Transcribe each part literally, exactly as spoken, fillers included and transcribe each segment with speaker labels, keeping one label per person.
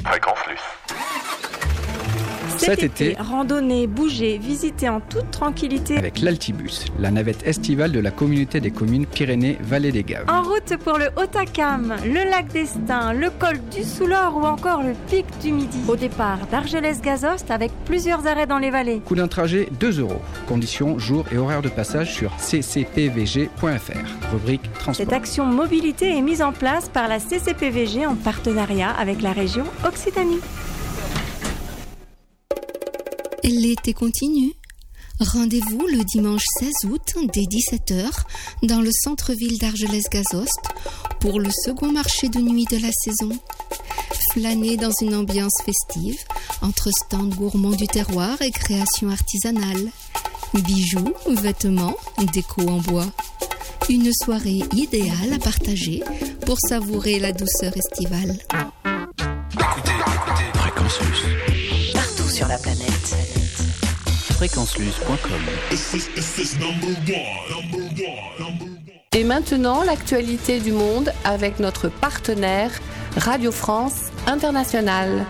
Speaker 1: Fréquence Luce.
Speaker 2: Cet, Cet été, été, randonnez, bougez, visitez en toute tranquillité
Speaker 3: avec l'Altibus, la navette estivale de la communauté des communes Pyrénées-Vallée des Gaves.
Speaker 2: En route pour le Hautacam, le lac d'Estaing, le col du Soulor ou encore le pic du Midi. Au départ d'Argelès-Gazost avec plusieurs arrêts dans les vallées.
Speaker 3: Coût d'un trajet deux euros. Conditions, jours et horaires de passage sur c c p v g point f r. Rubrique transport.
Speaker 2: Cette action mobilité est mise en place par la C C P V G en partenariat avec la région Occitanie.
Speaker 4: L'été continue. Rendez-vous le dimanche seize août dès dix-sept heures dans le centre-ville d'Argelès-Gazost pour le second marché de nuit de la saison. Flânez dans une ambiance festive entre stands gourmands du terroir et créations artisanales. Bijoux, vêtements, déco en bois. Une soirée idéale à partager pour savourer la douceur estivale.
Speaker 5: Écoutez, écoutez, Fréquence Luce.
Speaker 6: Partout sur la planète.
Speaker 3: fréquence luce point com.
Speaker 7: Et maintenant, l'actualité du monde avec notre partenaire Radio France Internationale.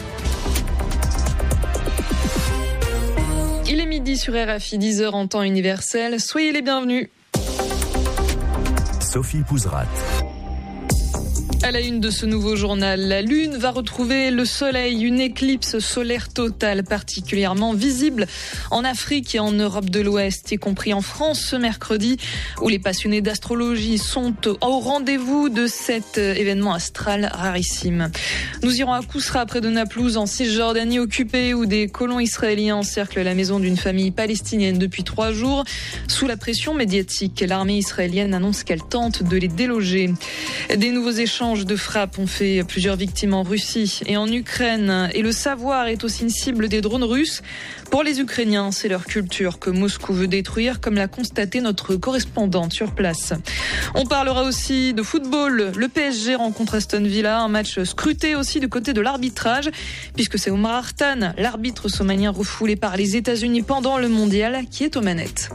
Speaker 8: Il est midi sur R F I, dix heures en temps universel. Soyez les bienvenus.
Speaker 5: Sophie Pouzrat.
Speaker 8: À la une de ce nouveau journal, la Lune va retrouver le Soleil, une éclipse solaire totale particulièrement visible en Afrique et en Europe de l'Ouest, y compris en France ce mercredi, où les passionnés d'astrologie sont au rendez-vous de cet événement astral rarissime. Nous irons à Kousra, près de Naplouse, en Cisjordanie occupée, où des colons israéliens encerclent la maison d'une famille palestinienne depuis trois jours. Sous la pression médiatique, l'armée israélienne annonce qu'elle tente de les déloger. Des nouveaux échanges de frappes ont fait plusieurs victimes en Russie et en Ukraine. Et le savoir est aussi une cible des drones russes. Pour les Ukrainiens, c'est leur culture que Moscou veut détruire, comme l'a constaté notre correspondante sur place. On parlera aussi de football. Le P S G rencontre Aston Villa, un match scruté aussi du côté de l'arbitrage, puisque c'est Omar Artan, l'arbitre somalien refoulé par les États-Unis pendant le mondial, qui est aux manettes.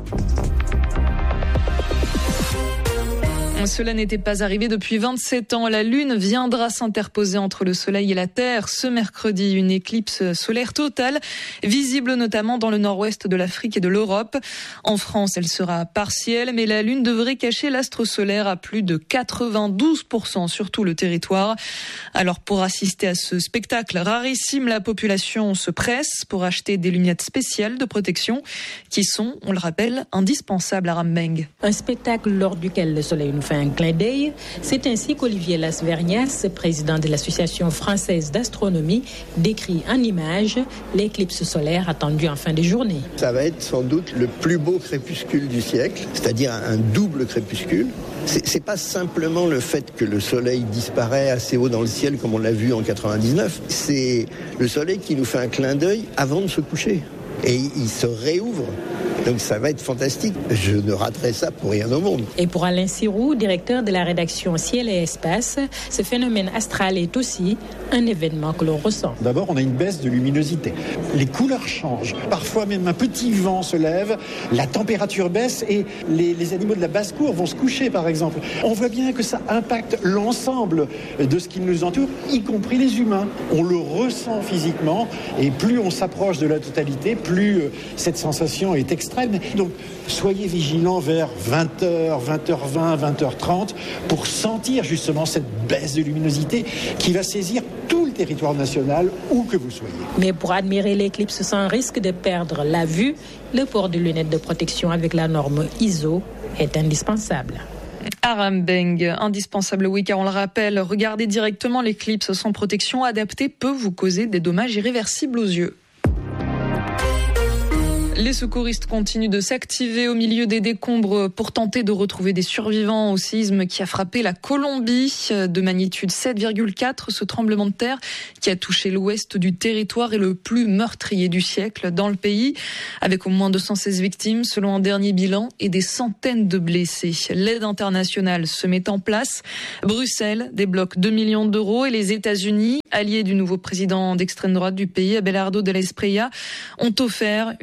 Speaker 8: Cela n'était pas arrivé depuis vingt-sept ans. La Lune viendra s'interposer entre le Soleil et la Terre ce mercredi. Une éclipse solaire totale, visible notamment dans le nord-ouest de l'Afrique et de l'Europe. En France, elle sera partielle, mais la Lune devrait cacher l'astre solaire à plus de quatre-vingt-douze pour cent sur tout le territoire. Alors pour assister à ce spectacle rarissime, la population se presse pour acheter des lunettes spéciales de protection qui sont, on le rappelle, indispensables à Rambeng.
Speaker 9: Un spectacle lors duquel le Soleil nous fait un clin d'œil. C'est ainsi qu'Olivier Lasvernias, président de l'Association française d'astronomie, décrit en images l'éclipse solaire attendue en fin de journée.
Speaker 10: Ça va être sans doute le plus beau crépuscule du siècle, c'est-à-dire un double crépuscule. C'est, c'est pas simplement le fait que le soleil disparaît assez haut dans le ciel comme on l'a vu en quatre-vingt-dix-neuf, c'est le soleil qui nous fait un clin d'œil avant de se coucher. Et il se réouvre. Donc ça va être fantastique. Je ne raterai ça pour rien au monde.
Speaker 9: Et pour Alain Sirou, directeur de la rédaction Ciel et Espace, ce phénomène astral est aussi un événement que l'on ressent.
Speaker 11: D'abord, on a une baisse de luminosité. Les couleurs changent. Parfois même un petit vent se lève, la température baisse et les, les animaux de la basse-cour vont se coucher, par exemple. On voit bien que ça impacte l'ensemble de ce qui nous entoure, y compris les humains. On le ressent physiquement et plus on s'approche de la totalité, plus cette sensation est extrême. Donc, soyez vigilants vers vingt heures, vingt heures vingt, vingt heures trente pour sentir justement cette baisse de luminosité qui va saisir tout le territoire national, où que vous soyez.
Speaker 9: Mais pour admirer l'éclipse sans risque de perdre la vue, le port de lunettes de protection avec la norme I S O est indispensable.
Speaker 8: À Rambeng, indispensable, oui, car on le rappelle, regarder directement l'éclipse sans protection adaptée peut vous causer des dommages irréversibles aux yeux. Les secouristes continuent de s'activer au milieu des décombres pour tenter de retrouver des survivants au séisme qui a frappé la Colombie de magnitude sept virgule quatre. Ce tremblement de terre qui a touché l'ouest du territoire est le plus meurtrier du siècle dans le pays, avec au moins deux cent seize victimes selon un dernier bilan et des centaines de blessés. L'aide internationale se met en place. Bruxelles débloque deux millions d'euros et les États-Unis, alliés du nouveau président d'extrême droite du pays, Abelardo de la Espriella, ont offert une aide de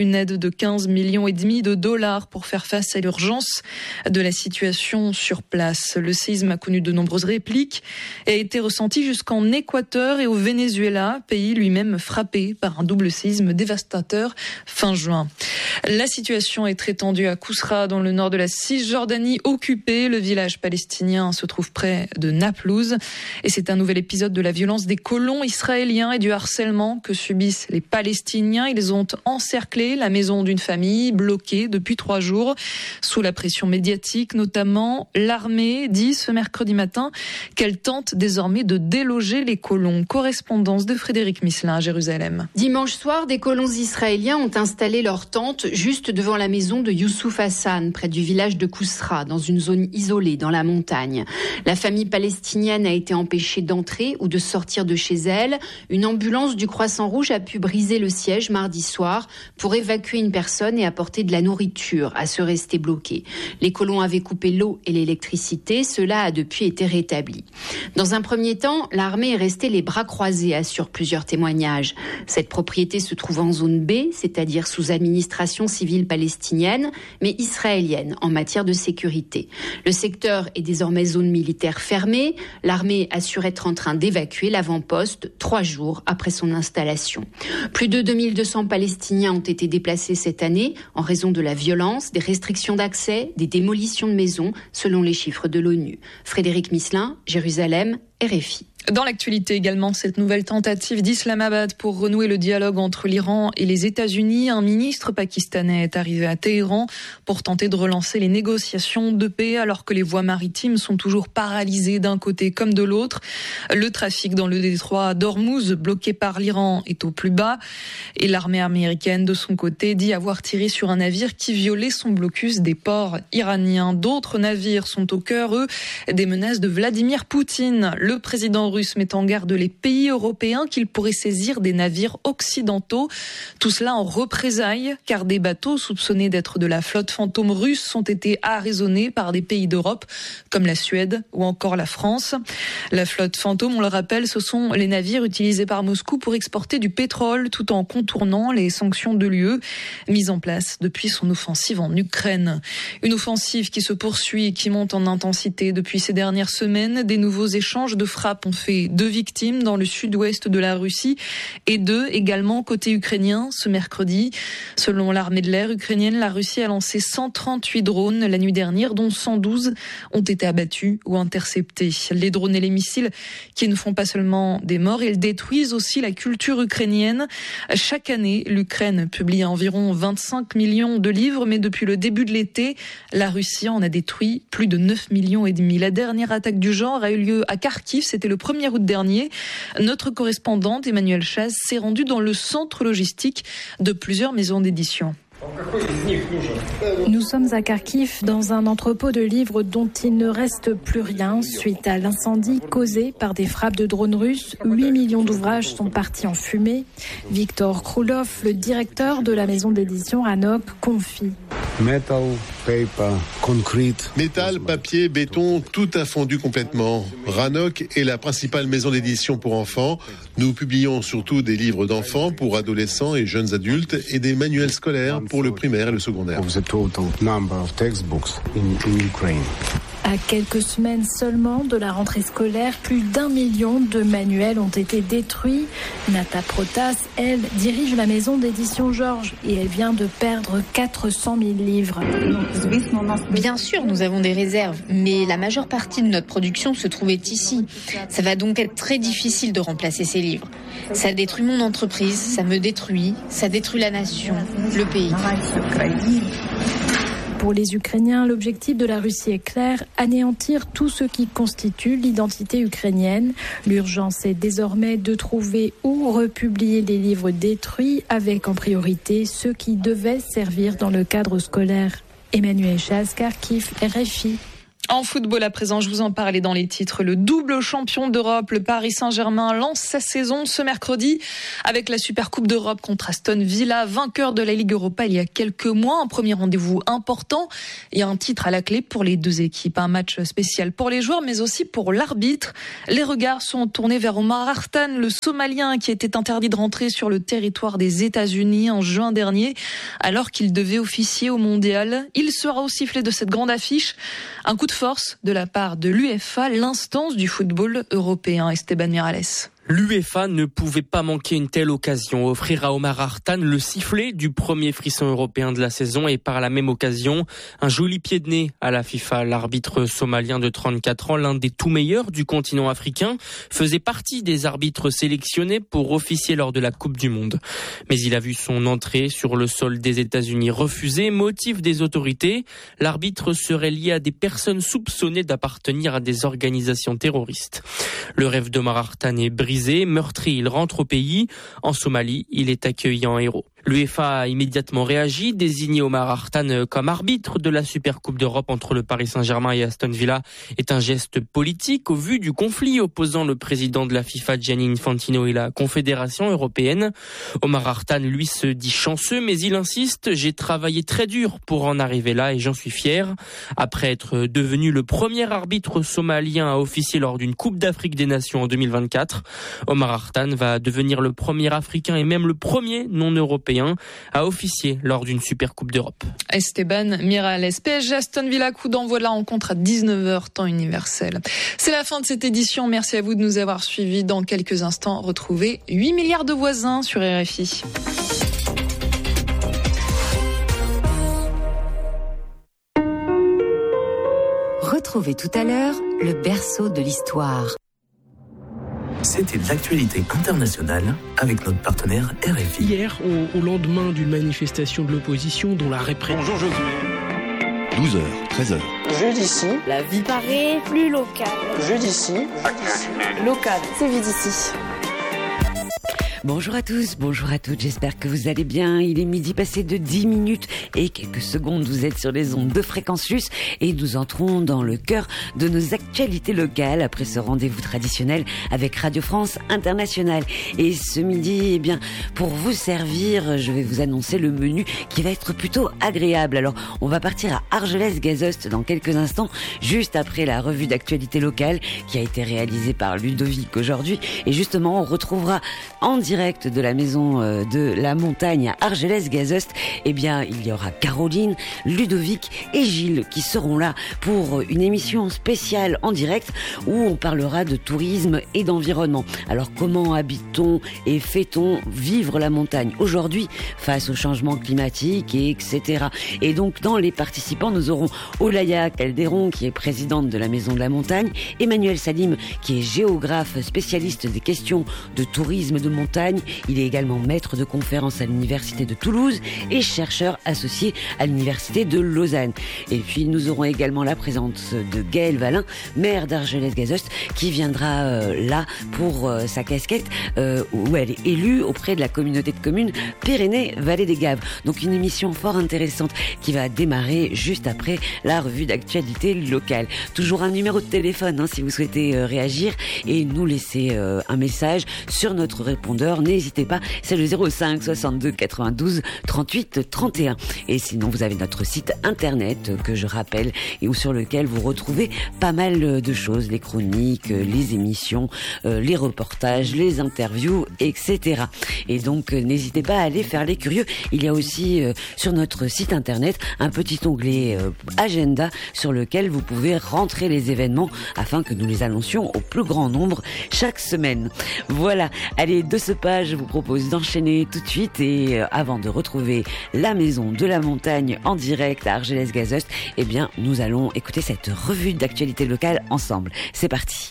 Speaker 8: de quinze millions et demi de dollars pour faire face à l'urgence de la situation sur place. Le séisme a connu de nombreuses répliques et a été ressenti jusqu'en Équateur et au Venezuela, pays lui-même frappé par un double séisme dévastateur fin juin. La situation est très tendue à Kousra, dans le nord de la Cisjordanie occupée. Le village palestinien se trouve près de Naplouse et c'est un nouvel épisode de la violence des colons israéliens et du harcèlement que subissent les Palestiniens. Ils ont encerclé la maison d'une famille bloquée depuis trois jours sous la pression médiatique notamment. L'armée dit ce mercredi matin qu'elle tente désormais de déloger les colons. Correspondance de Frédéric Misselin à Jérusalem.
Speaker 1: Dimanche soir, des colons israéliens ont installé leur tente juste devant la maison de Youssouf Hassan, près du village de Kousra, dans une zone isolée dans la montagne. La famille palestinienne a été empêchée d'entrer ou de sortir de chez elle. Une ambulance du Croissant Rouge a pu briser le siège mardi soir pour évacuer une personne et apporter de la nourriture à ceux restés bloqués. Les colons avaient coupé l'eau et l'électricité. Cela a depuis été rétabli. Dans un premier temps, l'armée est restée les bras croisés, assurent plusieurs témoignages. Cette propriété se trouve en zone B, c'est-à-dire sous administration civile palestinienne, mais israélienne en matière de sécurité. Le secteur est désormais zone militaire fermée. L'armée assure être en train d'évacuer l'avant-poste trois jours après son installation. Plus de deux mille deux cents Palestiniens ont été déplacés cette année en raison de la violence, des restrictions d'accès, des démolitions de maisons, selon les chiffres de l'ONU. Frédéric Misselin, Jérusalem, R F I.
Speaker 8: Dans l'actualité également, cette nouvelle tentative d'Islamabad pour renouer le dialogue entre l'Iran et les États-Unis. Un ministre pakistanais est arrivé à Téhéran pour tenter de relancer les négociations de paix alors que les voies maritimes sont toujours paralysées d'un côté comme de l'autre. Le trafic dans le détroit d'Ormuz, bloqué par l'Iran, est au plus bas. Et l'armée américaine, de son côté, dit avoir tiré sur un navire qui violait son blocus des ports iraniens. D'autres navires sont au cœur, eux, des menaces de Vladimir Poutine. Le président russe met en garde les pays européens qu'ils pourraient saisir des navires occidentaux. Tout cela en représailles, car des bateaux soupçonnés d'être de la flotte fantôme russe ont été arraisonnés par des pays d'Europe, comme la Suède ou encore la France. La flotte fantôme, on le rappelle, ce sont les navires utilisés par Moscou pour exporter du pétrole tout en contournant les sanctions de l'U E mises en place depuis son offensive en Ukraine. Une offensive qui se poursuit et qui monte en intensité depuis ces dernières semaines. Des nouveaux échanges de frappes ont fait deux victimes dans le sud-ouest de la Russie et deux également côté ukrainien ce mercredi. Selon l'armée de l'air ukrainienne, la Russie a lancé cent trente-huit drones la nuit dernière, dont cent douze ont été abattus ou interceptés. Les drones et les missiles qui ne font pas seulement des morts, ils détruisent aussi la culture ukrainienne. Chaque année, l'Ukraine publie environ vingt-cinq millions de livres, mais depuis le début de l'été, la Russie en a détruit plus de neuf millions et demi. La dernière attaque du genre a eu lieu à Kharkiv, c'était le premier août dernier. Notre correspondante Emmanuelle Chaz s'est rendue dans le centre logistique de plusieurs maisons d'édition.
Speaker 6: Nous sommes à Kharkiv, dans un entrepôt de livres dont il ne reste plus rien suite à l'incendie causé par des frappes de drones russes. huit millions d'ouvrages sont partis en fumée. Victor Krulov, le directeur de la maison d'édition Ranok, confie.
Speaker 12: Metal, paper, concrete.
Speaker 13: Métal, papier, béton, tout a fondu complètement. Ranok est la principale maison d'édition pour enfants. Nous publions surtout des livres d'enfants pour adolescents et jeunes adultes et des manuels scolaires pour le primaire et le secondaire.
Speaker 12: Of the total number of textbooks in, in Ukraine.
Speaker 6: À quelques semaines seulement de la rentrée scolaire, plus d'un million de manuels ont été détruits. Nata Protas, elle, dirige la maison d'édition Georges et elle vient de perdre quatre cent mille livres.
Speaker 14: Bien sûr, nous avons des réserves, mais la majeure partie de notre production se trouvait ici. Ça va donc être très difficile de remplacer ces livres. Ça détruit mon entreprise, ça me détruit, ça détruit la nation, le pays.
Speaker 6: Pour les Ukrainiens, l'objectif de la Russie est clair, anéantir tout ce qui constitue l'identité ukrainienne. L'urgence est désormais de trouver où republier les livres détruits, avec en priorité ceux qui devaient servir dans le cadre scolaire. Emmanuelle Chaz, Kharkiv, R F I.
Speaker 8: En football à présent, je vous en parlais dans les titres. Le double champion d'Europe, le Paris Saint-Germain, lance sa saison ce mercredi avec la Super Coupe d'Europe contre Aston Villa, vainqueur de la Ligue Europa il y a quelques mois. Un premier rendez-vous important et un titre à la clé pour les deux équipes. Un match spécial pour les joueurs mais aussi pour l'arbitre. Les regards sont tournés vers Omar Hartan, le Somalien qui était interdit de rentrer sur le territoire des États-Unis en juin dernier alors qu'il devait officier au Mondial. Il sera au sifflet de cette grande affiche. Un coup de force de la part de l'U E F A, l'instance du football européen. Esteban Miralles.
Speaker 15: L'U E F A ne pouvait pas manquer une telle occasion, offrir à Omar Hartan le sifflet du premier frisson européen de la saison et par la même occasion, un joli pied de nez à la FIFA. L'arbitre somalien de trente-quatre ans, l'un des tout meilleurs du continent africain, faisait partie des arbitres sélectionnés pour officier lors de la Coupe du Monde. Mais il a vu son entrée sur le sol des États-Unis refusée, motif des autorités. L'arbitre serait lié à des personnes soupçonnées d'appartenir à des organisations terroristes. Le rêve d'Omar Hartan est brisé. Meurtri, il rentre au pays. En Somalie, il est accueilli en héros. L'U E F A a immédiatement réagi, désigné Omar Hartan comme arbitre de la Super Coupe d'Europe entre le Paris Saint-Germain et Aston Villa est un geste politique au vu du conflit opposant le président de la FIFA Gianni Infantino et la Confédération européenne. Omar Hartan, lui, se dit chanceux, mais il insiste, j'ai travaillé très dur pour en arriver là et j'en suis fier. Après être devenu le premier arbitre somalien à officier lors d'une Coupe d'Afrique des Nations en deux mille vingt-quatre, Omar Hartan va devenir le premier africain et même le premier non-européen à officier lors d'une Super Coupe d'Europe.
Speaker 8: Esteban Miralles, P S G Aston Villa, coup d'envoi de la rencontre à dix-neuf heures, temps universel. C'est la fin de cette édition. Merci à vous de nous avoir suivis. Dans quelques instants, retrouvez huit milliards de voisins sur R F I.
Speaker 16: Retrouvez tout à l'heure le berceau de l'histoire.
Speaker 5: C'était l'actualité internationale avec notre partenaire R F I.
Speaker 17: Hier, au, au lendemain d'une manifestation de l'opposition dont la répression...
Speaker 5: Bonjour Josué. douze heures, treize heures.
Speaker 18: Jeu d'ici. La vie paraît plus locale. Jeu d'ici. Local. C'est vie d'ici.
Speaker 19: Bonjour à tous, bonjour à toutes, j'espère que vous allez bien. Il est midi passé de dix minutes et quelques secondes, vous êtes sur les ondes de Fréquence Plus et nous entrons dans le cœur de nos actualités locales après ce rendez-vous traditionnel avec Radio France Internationale. Et ce midi, eh bien, pour vous servir, je vais vous annoncer le menu qui va être plutôt agréable. Alors, on va partir à Argelès-Gazost dans quelques instants, juste après la revue d'actualité locale qui a été réalisée par Ludovic aujourd'hui. Et justement, on retrouvera en direct direct de la maison de la montagne à Argelès-Gazost, eh bien, il y aura Caroline, Ludovic et Gilles qui seront là pour une émission spéciale en direct où on parlera de tourisme et d'environnement. Alors, comment habite-t-on et fait-on vivre la montagne aujourd'hui face au changement climatique et etc. Et donc, dans les participants, nous aurons Olaya Calderon qui est présidente de la maison de la montagne, Emmanuel Salim qui est géographe spécialiste des questions de tourisme de montagne. Il est également maître de conférences à l'université de Toulouse et chercheur associé à l'université de Lausanne. Et puis nous aurons également la présence de Gaëlle Valin, maire d'Argelès-Gazost, qui viendra euh, là pour euh, sa casquette euh, où elle est élue auprès de la communauté de communes Pyrénées-Vallée des Gaves. Donc une émission fort intéressante qui va démarrer juste après la revue d'actualité locale. Toujours un numéro de téléphone hein, si vous souhaitez euh, réagir et nous laisser euh, un message sur notre répondeur. N'hésitez pas, c'est le zéro cinq soixante-deux quatre-vingt-douze trente-huit trente et un. Et sinon, vous avez notre site internet que je rappelle et où sur lequel vous retrouvez pas mal de choses, les chroniques, les émissions, euh, les reportages, les interviews, et cetera. Et donc, euh, n'hésitez pas à aller faire les curieux. Il y a aussi euh, sur notre site internet un petit onglet euh, agenda sur lequel vous pouvez rentrer les événements afin que nous les annoncions au plus grand nombre chaque semaine. Voilà. Allez, de ce pas, je vous propose d'enchaîner tout de suite et euh, avant de retrouver la maison de la montagne en direct à Argelès-Gazost, eh bien, nous allons écouter cette revue d'actualité locale ensemble. C'est parti.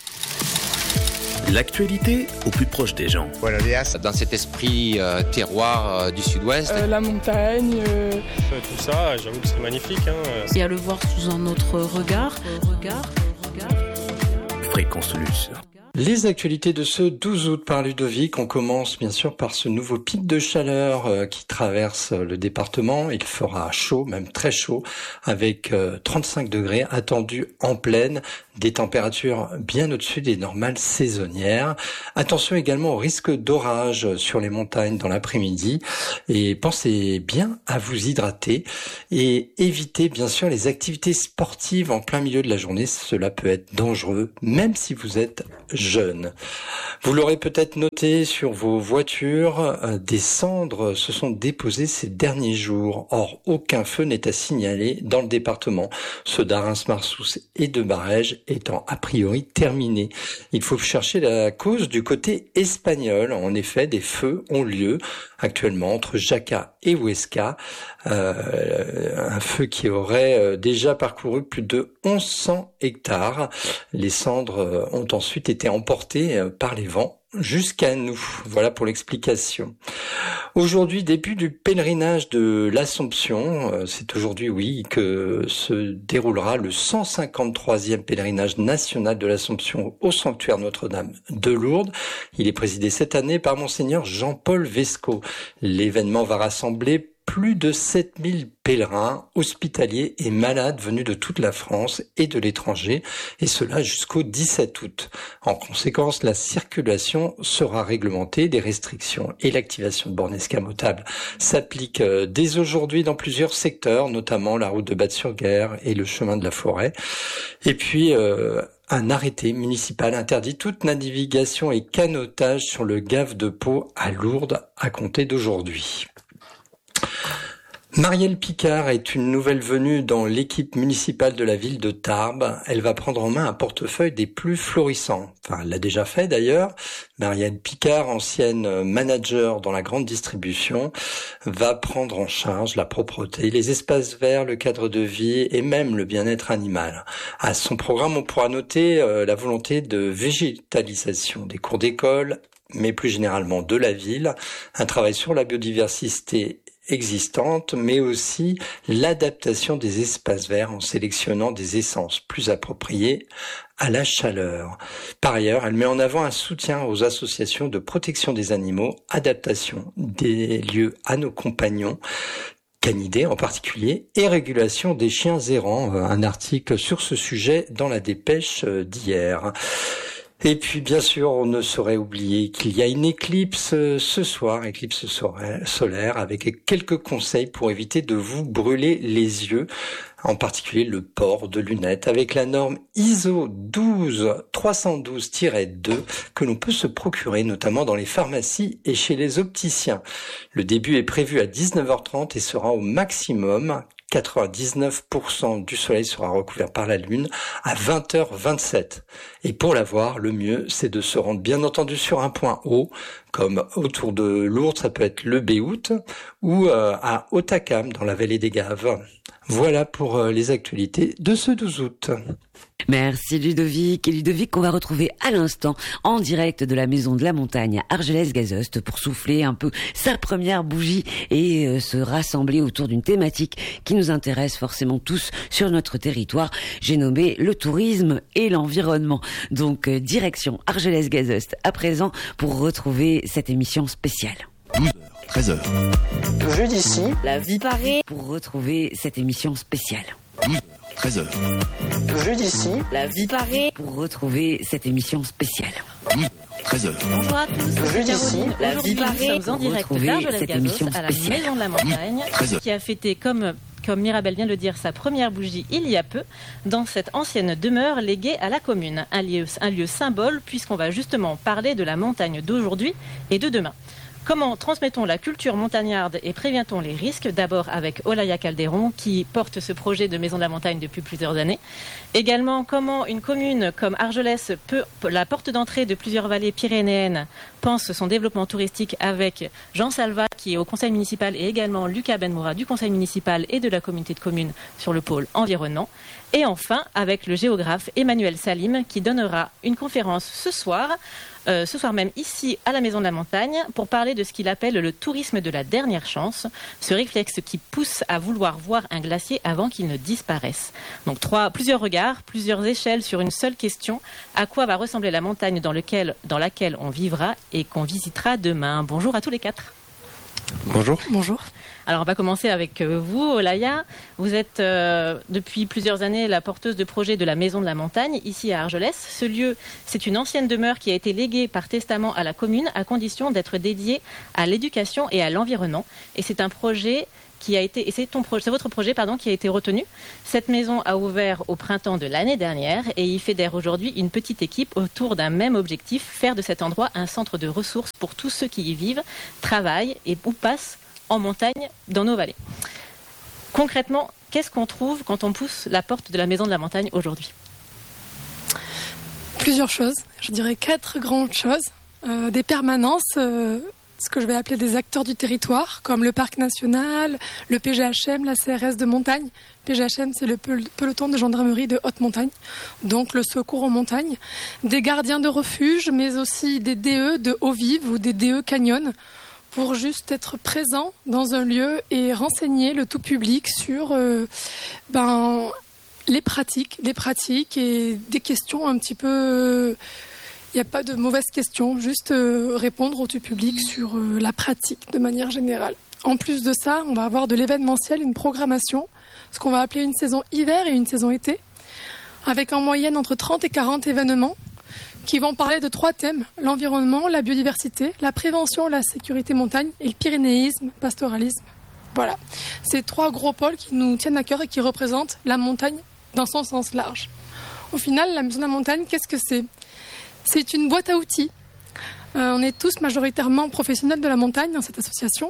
Speaker 5: L'actualité au plus proche des gens.
Speaker 20: Voilà, dans cet esprit euh, terroir euh, du sud-ouest.
Speaker 21: Euh, la montagne. Euh...
Speaker 22: Tout ça, j'avoue que c'est magnifique. Hein.
Speaker 23: Et à le voir sous un autre regard. Regard, regard.
Speaker 5: Fréquence Plus.
Speaker 2: Les actualités de ce douze août par Ludovic, on commence bien sûr par ce nouveau pic de chaleur euh, qui traverse le département. Il fera chaud, même très chaud, avec euh, trente-cinq degrés attendus en pleine, des températures bien au-dessus des normales saisonnières. Attention également au risque d'orage sur les montagnes dans l'après-midi et pensez bien à vous hydrater et évitez bien sûr les activités sportives en plein milieu de la journée. Cela peut être dangereux, même si vous êtes jeune. Vous l'aurez peut-être noté sur vos voitures, euh, des cendres se sont déposées ces derniers jours. Or, aucun feu n'est à signaler dans le département. Ceux d'Arins-Marsous et de Barège étant a priori terminés. Il faut chercher la cause du côté espagnol. En effet, des feux ont lieu actuellement entre Jaca et Huesca. Euh, un feu qui aurait déjà parcouru plus de mille cent hectares. Les cendres ont ensuite été emportées par les vents jusqu'à nous. Voilà pour l'explication. Aujourd'hui, début du pèlerinage de l'Assomption. C'est aujourd'hui, oui, que se déroulera le cent cinquante-troisième pèlerinage national de l'Assomption au sanctuaire Notre-Dame de Lourdes. Il est présidé cette année par Monseigneur Jean-Paul Vesco. L'événement va rassembler plus de sept mille pèlerins, hospitaliers et malades venus de toute la France et de l'étranger, et cela jusqu'au dix-sept août. En conséquence, la circulation sera réglementée, des restrictions et l'activation de bornes escamotables s'appliquent dès aujourd'hui dans plusieurs secteurs, notamment la route de Batte-sur-Guer et le chemin de la Forêt. Et puis, euh, un arrêté municipal interdit toute navigation et canotage sur le Gave de Pau à Lourdes à compter d'aujourd'hui. Marielle Picard est une nouvelle venue dans l'équipe municipale de la ville de Tarbes. Elle va prendre en main un portefeuille des plus florissants. Enfin, elle l'a déjà fait d'ailleurs. Marielle Picard, ancienne manager dans la grande distribution, va prendre en charge la propreté, les espaces verts, le cadre de vie et même le bien-être animal. À son programme, on pourra noter euh, la volonté de végétalisation des cours d'école, mais plus généralement de la ville, un travail sur la biodiversité existante, mais aussi l'adaptation des espaces verts en sélectionnant des essences plus appropriées à la chaleur. Par ailleurs, elle met en avant un soutien aux associations de protection des animaux, adaptation des lieux à nos compagnons, canidés en particulier, et régulation des chiens errants. Un article sur ce sujet dans la dépêche d'hier. Et puis, bien sûr, on ne saurait oublier qu'il y a une éclipse ce soir, éclipse solaire, avec quelques conseils pour éviter de vous brûler les yeux, en particulier le port de lunettes, avec la norme I S O douze trois cent douze tiret deux que l'on peut se procurer, notamment dans les pharmacies et chez les opticiens. Le début est prévu à dix-neuf heures trente et sera au maximum quatre-vingt-dix-neuf pour cent du soleil sera recouvert par la lune à vingt heures vingt-sept. Et pour la voir, le mieux, c'est de se rendre bien entendu sur un point haut, comme autour de Lourdes, ça peut être le Béout, ou euh, à Otakam, dans la vallée des Gaves. Voilà pour euh, les actualités de ce douze août.
Speaker 19: Merci Ludovic. Et Ludovic qu'on va retrouver à l'instant en direct de la Maison de la Montagne à Argelès-Gazost pour souffler un peu sa première bougie et euh, se rassembler autour d'une thématique qui nous intéresse forcément tous sur notre territoire. J'ai nommé le tourisme et l'environnement. Donc euh, direction Argelès-Gazost à présent pour retrouver cette émission spéciale.
Speaker 5: douze heures, treize heures.
Speaker 18: Jeu d'ici, la vie paraît.
Speaker 19: Pour retrouver cette émission spéciale.
Speaker 5: douze heures, treize heures.
Speaker 18: Jeu d'ici, la vie paraît.
Speaker 19: Pour retrouver cette émission spéciale.
Speaker 5: douze heures, treize heures.
Speaker 18: Bonjour à tous. Jeu d'ici, la vie paraît.
Speaker 9: Nous sommes en direct d'Argelès-Gazost à la Maison de la Montagne, qui a fêté comme comme Mirabel vient de le dire, sa première bougie il y a peu, dans cette ancienne demeure léguée à la commune. Un lieu, un lieu symbole, puisqu'on va justement parler de la montagne d'aujourd'hui et de demain. Comment transmettons la culture montagnarde et prévient-on les risques? D'abord avec Olaya Calderon, qui porte ce projet de Maison de la Montagne depuis plusieurs années. Également, comment une commune comme Argelès peut, la porte d'entrée de plusieurs vallées pyrénéennes,
Speaker 4: pense son développement touristique avec Jean Salva, qui est au conseil municipal, et également Lucas Benmoura du conseil municipal et de la communauté de communes sur le pôle environnement. Et enfin, avec le géographe Emmanuel Salim, qui donnera une conférence ce soir, euh, ce soir même ici à la Maison de la Montagne, pour parler de ce qu'il appelle le tourisme de la dernière chance, ce réflexe qui pousse à vouloir voir un glacier avant qu'il ne disparaisse. Donc trois, plusieurs regards, plusieurs échelles sur une seule question: à quoi va ressembler la montagne dans, lequel, dans laquelle on vivra et qu'on visitera demain? Bonjour à tous les quatre.
Speaker 21: Bonjour.
Speaker 4: Bonjour. Alors on va commencer avec vous, Olaya. Vous êtes euh, depuis plusieurs années la porteuse de projet de la Maison de la Montagne, ici à Argelès. Ce lieu, c'est une ancienne demeure qui a été léguée par testament à la commune, à condition d'être dédiée à l'éducation et à l'environnement. Et c'est un projet qui a été, et c'est, ton pro, c'est votre projet pardon, qui a été retenu. Cette maison a ouvert au printemps de l'année dernière et y fédère aujourd'hui une petite équipe autour d'un même objectif: faire de cet endroit un centre de ressources pour tous ceux qui y vivent, travaillent et ou passent en montagne dans nos vallées. Concrètement, qu'est-ce qu'on trouve quand on pousse la porte de la Maison de la Montagne aujourd'hui?
Speaker 23: Plusieurs choses, je dirais quatre grandes choses. Euh, des permanences, euh, ce que je vais appeler des acteurs du territoire, comme le Parc National, le P G H M, la C R S de montagne. P G H M, c'est le peloton de gendarmerie de haute montagne, donc le secours en montagne. Des gardiens de refuge, mais aussi des D E de eau vive ou des D E canyon, pour juste être présent dans un lieu et renseigner le tout public sur euh, ben, les pratiques, les pratiques et des questions un petit peu... Il n'y a pas de mauvaises questions, juste euh, répondre au tout public sur euh, la pratique de manière générale. En plus de ça, on va avoir de l'événementiel, une programmation, ce qu'on va appeler une saison hiver et une saison été, avec en moyenne entre trente et quarante événements qui vont parler de trois thèmes: l'environnement, la biodiversité, la prévention, la sécurité montagne et le pyrénéisme, pastoralisme. Voilà, c'est trois gros pôles qui nous tiennent à cœur et qui représentent la montagne dans son sens large. Au final, la Maison de la Montagne, qu'est-ce que c'est? C'est une boîte à outils. Euh, on est tous majoritairement professionnels de la montagne dans cette association.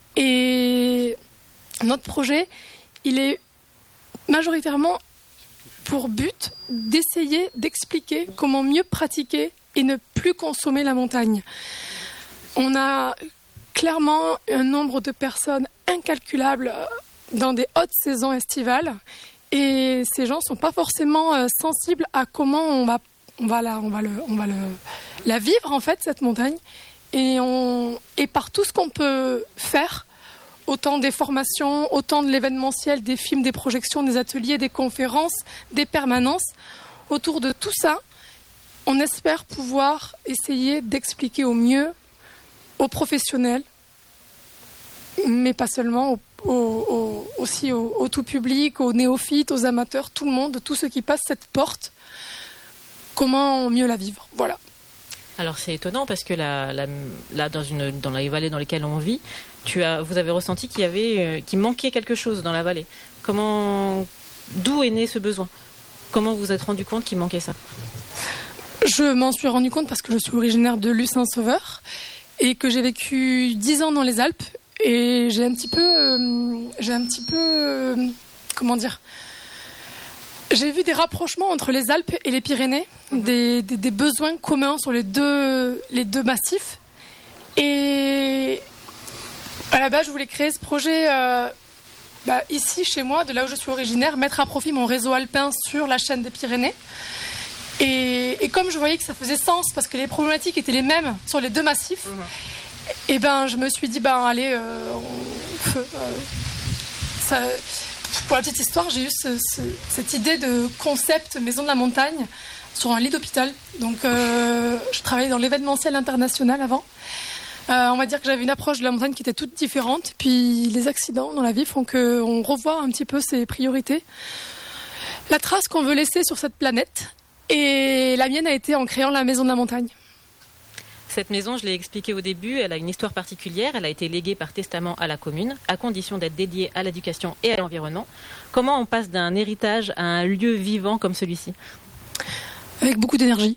Speaker 23: Et notre projet, il est majoritairement pour but d'essayer d'expliquer comment mieux pratiquer et ne plus consommer la montagne. On a clairement un nombre de personnes incalculable dans des hautes saisons estivales et ces gens ne sont pas forcément sensibles à comment on va, on va, la, on va, le, on va le, la vivre en fait, cette montagne. Et, on, et par tout ce qu'on peut faire, autant des formations, autant de l'événementiel, des films, des projections, des ateliers, des conférences, des permanences. Autour de tout ça, on espère pouvoir essayer d'expliquer au mieux aux professionnels, mais pas seulement, au, au, au, aussi au, au tout public, aux néophytes, aux amateurs, tout le monde, tous ceux qui passent cette porte, comment mieux la vivre. Voilà.
Speaker 4: Alors c'est étonnant parce que là, là, là dans, une, dans les vallées dans lesquelles on vit, tu as, vous avez ressenti qu'il y avait, euh, qu'il manquait quelque chose dans la vallée. Comment, d'où est né ce besoin? Comment vous vous êtes rendu compte qu'il manquait ça?
Speaker 23: Je m'en suis rendu compte parce que je suis originaire de Luce-Saint-Sauveur et que j'ai vécu dix ans dans les Alpes et j'ai un petit peu, euh, j'ai un petit peu, euh, comment dire, j'ai vu des rapprochements entre les Alpes et les Pyrénées, des, des, des besoins communs sur les deux, les deux massifs. Et à la base, je voulais créer ce projet euh, bah, ici, chez moi, de là où je suis originaire, mettre à profit mon réseau alpin sur la chaîne des Pyrénées. Et, et comme je voyais que ça faisait sens, parce que les problématiques étaient les mêmes sur les deux massifs, mmh. et ben, je me suis dit, ben, allez, euh, on, euh, ça... Pour la petite histoire, j'ai eu ce, ce, cette idée de concept Maison de la Montagne sur un lit d'hôpital. Donc, euh, je travaillais dans l'événementiel international avant. Euh, on va dire que j'avais une approche de la montagne qui était toute différente. Puis, les accidents dans la vie font qu'on revoit un petit peu ses priorités. La trace qu'on veut laisser sur cette planète. Et la mienne a été en créant la Maison de la Montagne.
Speaker 4: Cette maison, je l'ai expliqué au début, elle a une histoire particulière. Elle a été léguée par testament à la commune, à condition d'être dédiée à l'éducation et à l'environnement. Comment on passe d'un héritage à un lieu vivant comme celui-ci?
Speaker 23: Avec beaucoup d'énergie.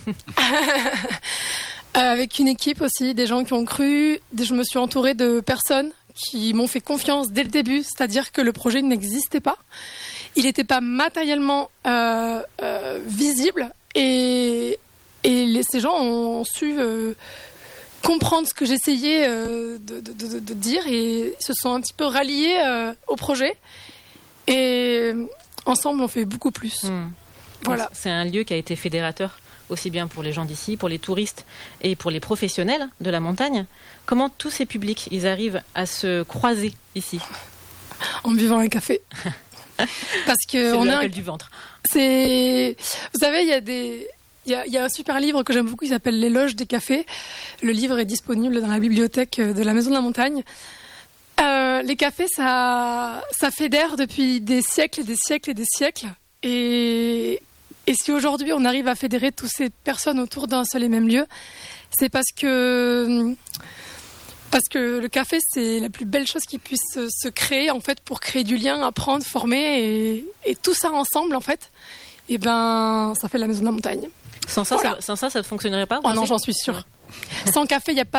Speaker 23: Avec une équipe aussi, des gens qui ont cru. Je me suis entourée de personnes qui m'ont fait confiance dès le début, c'est-à-dire que le projet n'existait pas. Il n'était pas matériellement euh, euh, visible et... Et les, ces gens ont su euh, comprendre ce que j'essayais euh, de, de, de, de dire et se sont un petit peu ralliés euh, au projet. Et ensemble, on fait beaucoup plus.
Speaker 4: Mmh.
Speaker 23: Voilà.
Speaker 4: C'est un lieu qui a été fédérateur aussi bien pour les gens d'ici, pour les touristes et pour les professionnels de la montagne. Comment tous ces publics, ils arrivent à se croiser ici ?
Speaker 23: En buvant un café. Parce que
Speaker 4: c'est
Speaker 23: on
Speaker 4: le
Speaker 23: a
Speaker 4: rappel
Speaker 23: un...
Speaker 4: du ventre.
Speaker 23: C'est, vous savez, il y a des, il y a, il y a un super livre que j'aime beaucoup, il s'appelle L'éloge des cafés. Le livre est disponible dans la bibliothèque de la Maison de la Montagne. Euh, les cafés, ça, ça fédère depuis des siècles et des siècles et des siècles. Et, et si aujourd'hui on arrive à fédérer toutes ces personnes autour d'un seul et même lieu, c'est parce que parce que le café, c'est la plus belle chose qui puisse se créer en fait pour créer du lien, apprendre, former et, et tout ça ensemble en fait. Et ben, ça fait la Maison de la Montagne.
Speaker 4: Sans ça,
Speaker 23: voilà.
Speaker 4: ça, sans ça, ça ne fonctionnerait pas.
Speaker 23: Oh non, j'en suis sûre. Sans café, il n'y a pas